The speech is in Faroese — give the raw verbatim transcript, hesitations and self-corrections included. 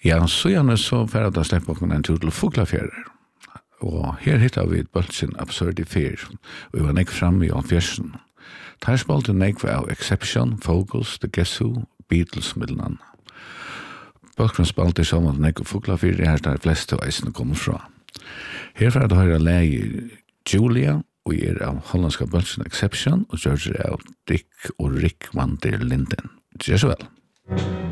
Ja, så gjerne så for at jeg slipper oss en tur til Fuglafjærer. Og her hittar vi et bøltsin absurd i fyr, og vi var nekk fremme i fjørsen. Her spalte nekk av Exception, Focus, The Guess Who, Beatles, middelann. Bøltsin spalte sammen nekk av Fuglafjærer, her der fleste av eisene kommer fra. Herfra er det høyre leie Julia, og er av hollandska bøltsin Exception, og George er av Dick og Rick van der Linden. Gjør så vel.